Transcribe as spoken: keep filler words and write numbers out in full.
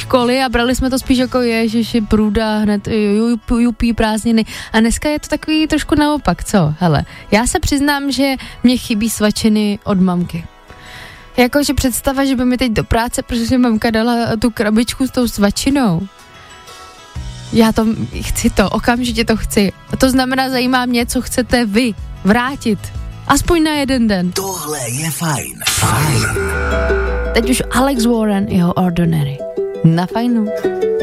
školy a brali jsme to spíš jako ježiši, průda, hned jupí prázdniny. A dneska je to takový trošku naopak, co? Hele, já se přiznám, že mě chybí svačiny od mamky. Jakože představa, že by mi teď do práce, protože mamka dala tu krabičku s tou svačinou. Já to chci to, okamžitě to chci. A to znamená, zajímá mě, co chcete vy vrátit. Aspoň na jeden den. Tohle je fajn. Fajn. Teď už Alex Warren, jeho Ordinary. Na fajnu.